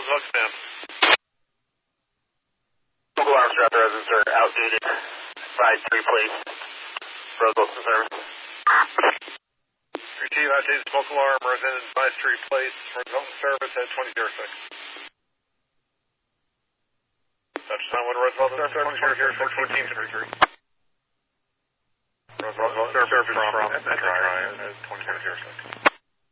Roosevelt command. Local arms residents are outdated. Advise to replace Roosevelt in service. Retrieve outdated smoke alarm. Resident advised to replace Roosevelt in service at 2006. Touchdown 1 Roosevelt in service, 2006, 1433. Roosevelt in service from Metro at 2006.